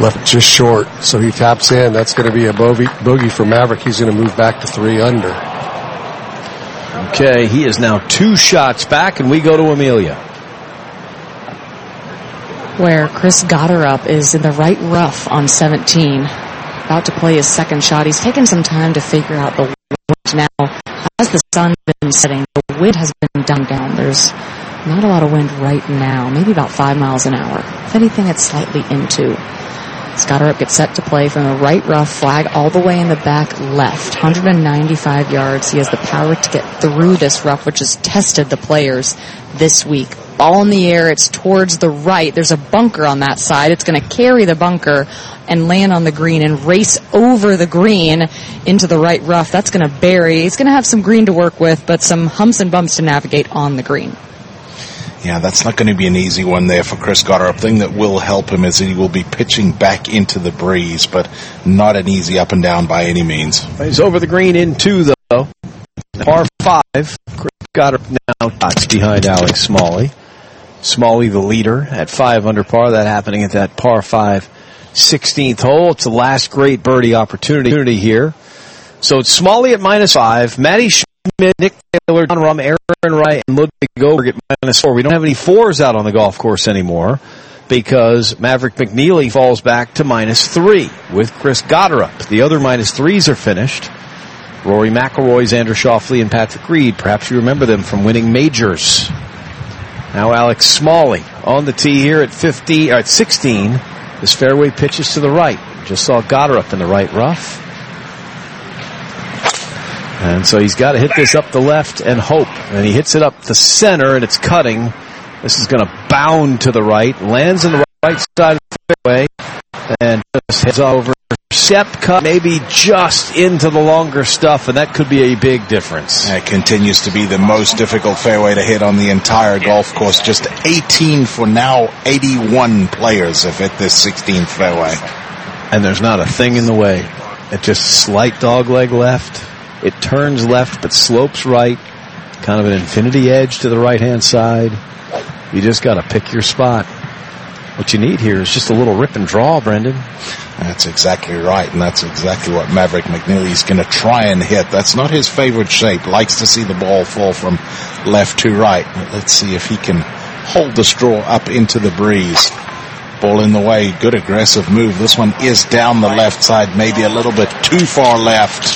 Left just short, so he taps in. That's going to be a bogey for Maverick. He's going to move back to 3 under. Okay, he is now 2 shots back, and we go to Amelia. Where Chris Gotterup is in the right rough on 17. About to play his second shot. He's taken some time to figure out the wind now. As the sun's been setting, the wind has been down. There's not a lot of wind right now, maybe about 5 miles an hour. If anything, it's slightly into. Gotterup gets set to play from the right rough, flag all the way in the back left. 195 yards. He has the power to get through this rough, which has tested the players this week. Ball in the air. It's towards the right. There's a bunker on that side. It's going to carry the bunker and land on the green and race over the green into the right rough. That's going to bury. He's going to have some green to work with, but some humps and bumps to navigate on the green. Yeah, that's not going to be an easy one there for Chris Gotterup. The thing that will help him is that he will be pitching back into the breeze, but not an easy up and down by any means. He's over the green in 2, though. Par 5. Chris Gotterup now dots behind Alex Smalley. Smalley the leader at 5 under par. That happening at that par 5 16th hole. It's the last great birdie opportunity here. So it's Smalley at -5. Matty Schmidt, Nick Taylor, John Rahm, Aaron Wright, and Ludwig Goberg at -4. We don't have any 4s out on the golf course anymore because Maverick McNeely falls back to -3 with Chris Gotterup. The other -3s are finished. Rory McIlroy, Xander Schauffele, and Patrick Reed. Perhaps you remember them from winning majors. Now Alex Smalley on the tee here at 16. This fairway pitches to the right. Just saw Gotterup in the right rough. And so he's got to hit this up the left and hope. And he hits it up the center, and it's cutting. This is going to bound to the right. Lands on the right side of the fairway. And just heads over. Step cut, maybe just into the longer stuff, and that could be a big difference. It continues to be the most difficult fairway to hit on the entire golf course. Just 18 for now. 81 players have hit this 16th fairway. And there's not a thing in the way. It just slight dogleg left. It turns left but slopes right. Kind of an infinity edge to the right-hand side. You just got to pick your spot. What you need here is just a little rip and draw, Brendan. That's exactly right, and that's exactly what Maverick McNeely is going to try and hit. That's not his favorite shape. Likes to see the ball fall from left to right. But let's see if he can hold the straw up into the breeze. Ball in the way. Good aggressive move. This one is down the left side, maybe a little bit too far left.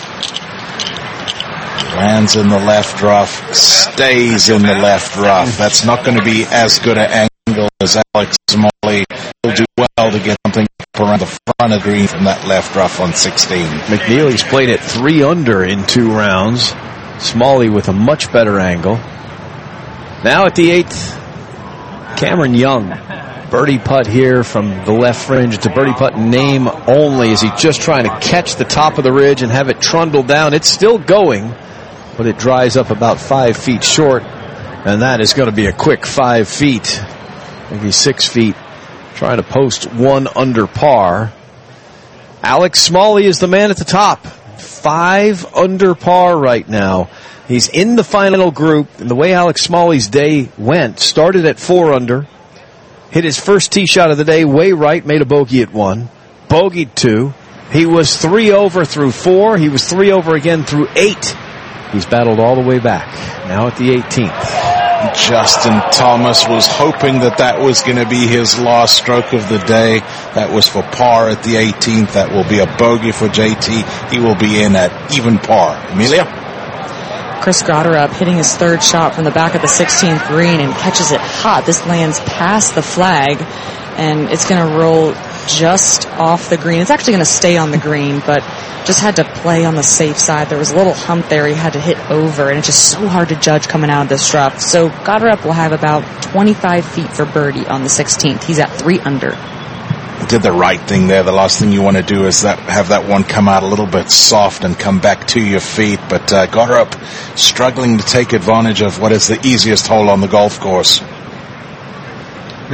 Lands in the left rough. Stays in the left rough. That's not going to be as good an angle as Alex Smalley. He'll do well to get something around the front of the green from that left rough on 16. McNeely's played at 3 under in 2 rounds. Smalley with a much better angle. Now at the 8th, Cameron Young. Birdie putt here from the left fringe. It's a birdie putt name only. Is he just trying to catch the top of the ridge and have it trundle down? It's still going, but it dries up about 5 feet short, and that is going to be a quick 5 feet, maybe 6 feet, trying to post 1 under par. Alex Smalley is the man at the top. 5 under par right now. He's in the final group, and the way Alex Smalley's day went, started at 4 under, hit his first tee shot of the day way right, made a bogey at 1, bogeyed 2. He was 3 over through 4. He was 3 over again through 8. He's battled all the way back. Now at the 18th. Justin Thomas was hoping that was going to be his last stroke of the day. That was for par at the 18th. That will be a bogey for JT. He will be in at even par. Amelia? Chris Gotterup hitting his 3rd shot from the back of the 16th green and catches it hot. This lands past the flag, and it's going to roll just off the green. It's actually going to stay on the green, but just had to play on the safe side. There was a little hump there he had to hit over, and it's just so hard to judge coming out of this rough. So Gotterup will have about 25 feet for birdie on the 16th. He's at 3 under. Did the right thing there. The last thing you want to do is have that one come out a little bit soft and come back to your feet. But Gotterup struggling to take advantage of what is the easiest hole on the golf course.